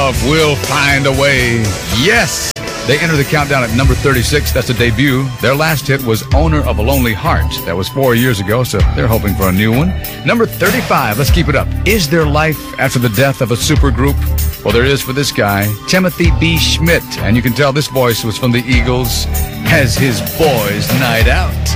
Love will find a way. Yes! They enter the countdown at number 36. That's a debut. Their last hit was Owner of a Lonely Heart. That was 4 years ago, so they're hoping for a new one. Number 35. Let's keep it up. Is there life after the death of a supergroup? Well, there is for this guy, Timothy B. Schmidt. And you can tell this voice was from the Eagles as his boys' night out.